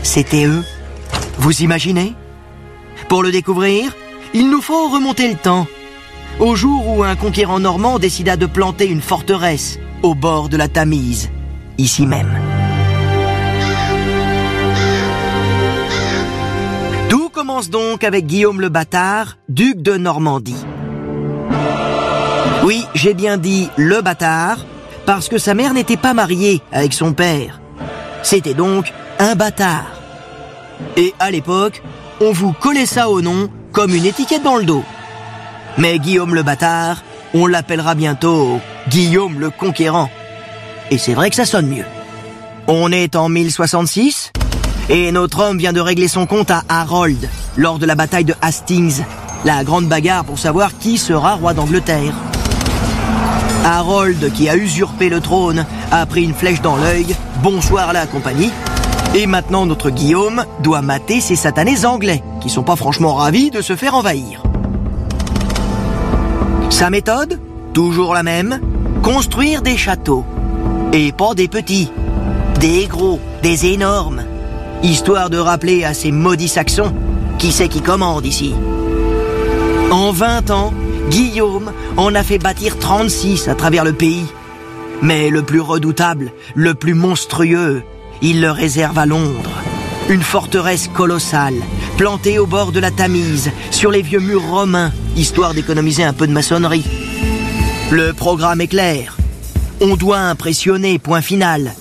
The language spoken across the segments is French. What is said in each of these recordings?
c'était eux. Vous imaginez? Pour le découvrir, il nous faut remonter le temps, au jour où un conquérant normand décida de planter une forteresse au bord de la Tamise, ici même. Tout commence donc avec Guillaume le Bâtard, duc de Normandie. Oui, j'ai bien dit le bâtard, parce que sa mère n'était pas mariée avec son père. C'était donc un bâtard. Et à l'époque, on vous collait ça au nom comme une étiquette dans le dos. Mais Guillaume le Bâtard, on l'appellera bientôt Guillaume le Conquérant. Et c'est vrai que ça sonne mieux. On est en 1066, et notre homme vient de régler son compte à Harold, lors de la bataille de Hastings, la grande bagarre pour savoir qui sera roi d'Angleterre. Harold, qui a usurpé le trône, a pris une flèche dans l'œil, bonsoir la compagnie, et maintenant notre Guillaume doit mater ces satanés anglais, qui sont pas franchement ravis de se faire envahir. Sa méthode, toujours la même, construire des châteaux. Et pas des petits, des gros, des énormes, histoire de rappeler à ces maudits Saxons qui c'est qui commande ici. En 20 ans, Guillaume en a fait bâtir 36 à travers le pays. Mais le plus redoutable, le plus monstrueux, il le réserve à Londres. Une forteresse colossale, plantée au bord de la Tamise, sur les vieux murs romains, histoire d'économiser un peu de maçonnerie. Le programme est clair. On doit impressionner, point final.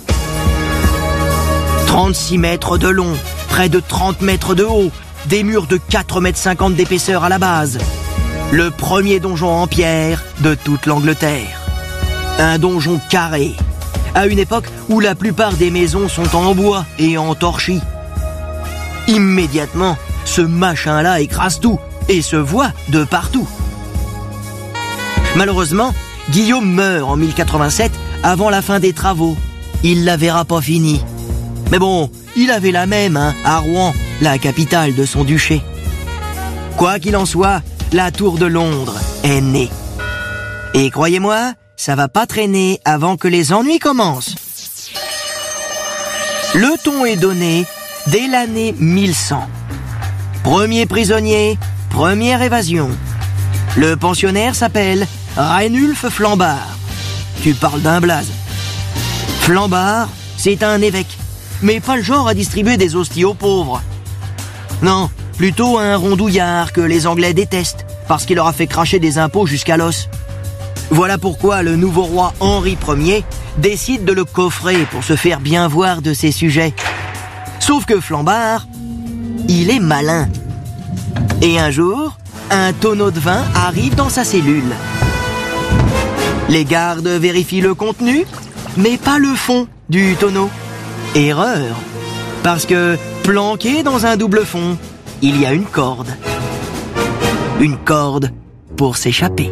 36 mètres de long, près de 30 mètres de haut, des murs de 4,50 m d'épaisseur à la base. Le premier donjon en pierre de toute l'Angleterre. Un donjon carré, à une époque où la plupart des maisons sont en bois et en torchis. Immédiatement, ce machin-là écrase tout et se voit de partout. Malheureusement, Guillaume meurt en 1087 avant la fin des travaux. Il la verra pas finie. Mais bon, il avait la même, à Rouen, la capitale de son duché. Quoi qu'il en soit, la tour de Londres est née. Et croyez-moi, ça va pas traîner avant que les ennuis commencent. Le ton est donné dès l'année 1100. Premier prisonnier, première évasion. Le pensionnaire s'appelle Rainulf Flambard. Tu parles d'un blaze. Flambard, c'est un évêque, mais pas le genre à distribuer des hosties aux pauvres. Non, plutôt un rondouillard que les Anglais détestent, parce qu'il leur a fait cracher des impôts jusqu'à l'os. Voilà pourquoi le nouveau roi Henri Ier décide de le coffrer pour se faire bien voir de ses sujets. Sauf que Flambard, il est malin. Et un jour, un tonneau de vin arrive dans sa cellule. Les gardes vérifient le contenu, mais pas le fond du tonneau. Erreur, parce que planqué dans un double fond, il y a une corde. Une corde pour s'échapper.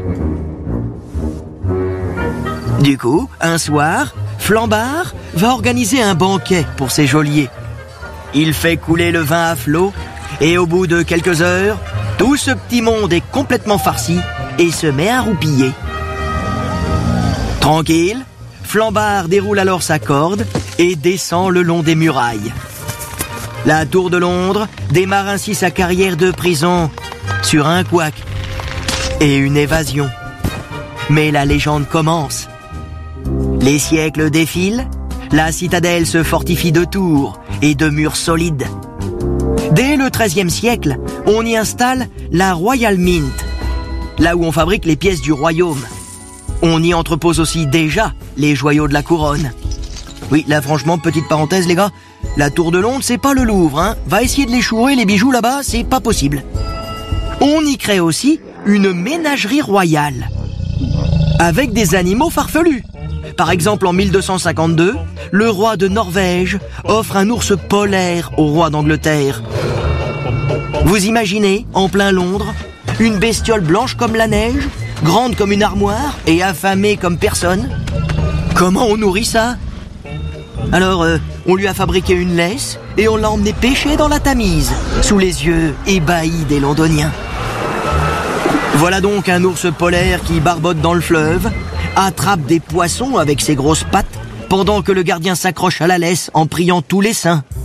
Du coup, un soir, Flambard va organiser un banquet pour ses geôliers. Il fait couler le vin à flot, et au bout de quelques heures, tout ce petit monde est complètement farci et se met à roupiller. Tranquille, Flambard déroule alors sa corde et descend le long des murailles. La tour de Londres démarre ainsi sa carrière de prison sur un couac et une évasion. Mais la légende commence. Les siècles défilent, la citadelle se fortifie de tours et de murs solides. Dès le XIIIe siècle, on y installe la Royal Mint, là où on fabrique les pièces du royaume. On y entrepose aussi déjà les joyaux de la couronne. Oui, là franchement, petite parenthèse les gars, la tour de Londres c'est pas le Louvre, Va essayer de les chourer les bijoux là-bas, c'est pas possible. On y crée aussi une ménagerie royale, avec des animaux farfelus. Par exemple, en 1252, le roi de Norvège offre un ours polaire au roi d'Angleterre. Vous imaginez, en plein Londres, une bestiole blanche comme la neige, grande comme une armoire et affamée comme personne? Comment on nourrit ça? Alors, on lui a fabriqué une laisse et on l'a emmené pêcher dans la Tamise, sous les yeux ébahis des Londoniens. Voilà donc un ours polaire qui barbote dans le fleuve, attrape des poissons avec ses grosses pattes, pendant que le gardien s'accroche à la laisse en priant tous les saints.